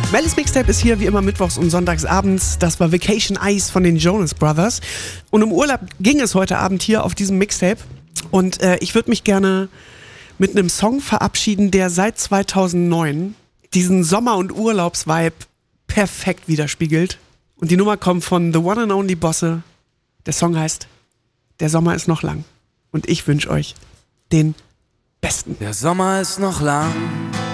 Mellis Mixtape ist hier wie immer mittwochs und sonntags abends. Das war Vacation Ice von den Jonas Brothers. Und im Urlaub ging es heute Abend hier auf diesem Mixtape. Und ich würde mich gerne mit einem Song verabschieden, der seit 2009 diesen Sommer- und Urlaubsvibe perfekt widerspiegelt. Und die Nummer kommt von The One and Only Bosse. Der Song heißt Der Sommer ist noch lang. Und ich wünsche euch den besten. Der Sommer ist noch lang.